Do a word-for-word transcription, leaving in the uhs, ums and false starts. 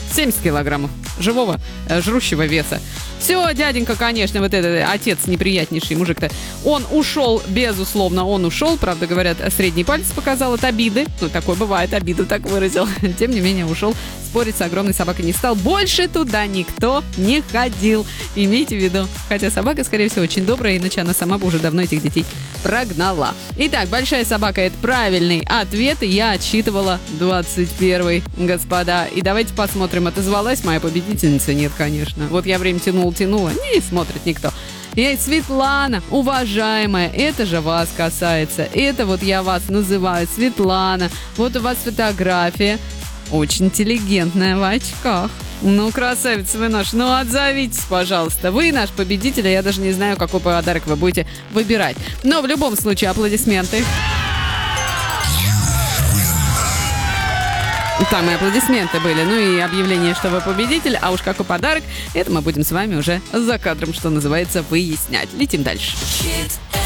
семьдесят килограммов живого э, жрущего веса. Все, дяденька, конечно, вот этот отец неприятнейший мужик-то, он ушел, безусловно, он ушел. Правда, говорят, средний палец показал от обиды. Ну, такое бывает, обиду так выразил. Тем не менее, ушел. Спорить с огромной собакой не стал. Больше туда никто не ходил. Имейте в виду. Хотя собака, скорее всего, очень добрая, иначе она сама бы уже давно этих детей прогнала. Итак, большая собака — это правильный ответ. И я отсчитывала двадцать первый, господа. И давайте посмотрим, отозвалась моя победительница? Нет, конечно. Вот я время тянула, тянула. Не смотрит никто. И Светлана, уважаемая, это же вас касается. Это вот я вас называю, Светлана. Вот у вас фотография. Очень интеллигентная, в очках. Ну, красавица вы наш. Ну, отзовитесь, пожалуйста. Вы наш победитель, а я даже не знаю, какой подарок вы будете выбирать. Но в любом случае, аплодисменты. Там и аплодисменты были, ну и объявление, что вы победитель, а уж какой подарок, это мы будем с вами уже за кадром, что называется, выяснять. Летим дальше.